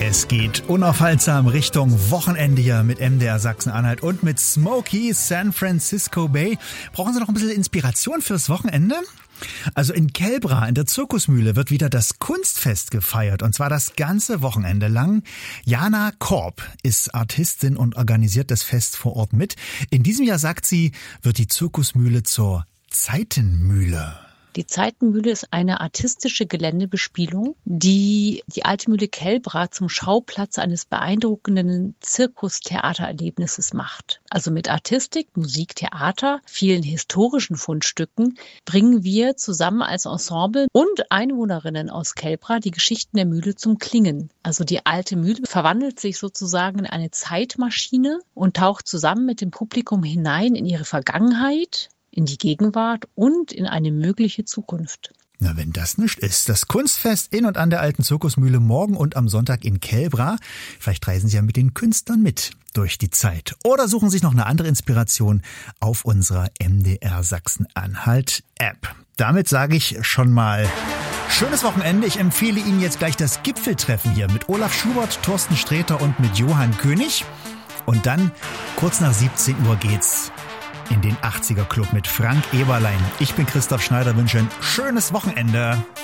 Es geht unaufhaltsam Richtung Wochenende hier mit MDR Sachsen-Anhalt und mit Smokey San Francisco Bay. Brauchen Sie noch ein bisschen Inspiration fürs Wochenende? Also in Kelbra, in der Zirkusmühle, wird wieder das Kunstfest gefeiert, und zwar das ganze Wochenende lang. Jana Korb ist Artistin und organisiert das Fest vor Ort mit. In diesem Jahr, sagt sie, wird die Zirkusmühle zur Zeitenmühle. Die Zeitenmühle ist eine artistische Geländebespielung, die die alte Mühle Kelbra zum Schauplatz eines beeindruckenden Zirkustheatererlebnisses macht. Also mit Artistik, Musik, Theater, vielen historischen Fundstücken bringen wir zusammen als Ensemble und Einwohnerinnen aus Kelbra die Geschichten der Mühle zum Klingen. Also die alte Mühle verwandelt sich sozusagen in eine Zeitmaschine und taucht zusammen mit dem Publikum hinein in ihre Vergangenheit, in die Gegenwart und in eine mögliche Zukunft. Na, wenn das nicht ist. Das Kunstfest in und an der alten Zirkusmühle morgen und am Sonntag in Kelbra. Vielleicht reisen Sie ja mit den Künstlern mit durch die Zeit. Oder suchen sich noch eine andere Inspiration auf unserer MDR Sachsen-Anhalt App. Damit sage ich schon mal schönes Wochenende. Ich empfehle Ihnen jetzt gleich das Gipfeltreffen hier mit Olaf Schubert, Thorsten Sträter und mit Johann König. Und dann kurz nach 17 Uhr geht's in den 80er Club mit Frank Eberlein. Ich bin Christoph Schneider, wünsche ein schönes Wochenende.